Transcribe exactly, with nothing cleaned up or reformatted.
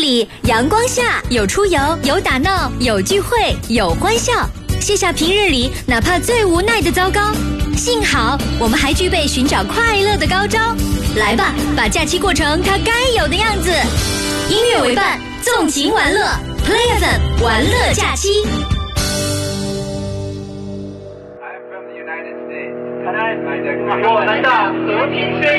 里，阳光下有出游，有打闹，有聚会，有欢笑。卸下平日里哪怕最无奈的糟糕，幸好我们还具备寻找快乐的高招。来吧，把假期过成它该有的样子。音乐为伴，纵情玩乐 ，Play F M 玩乐假期。 我们的和平宣言。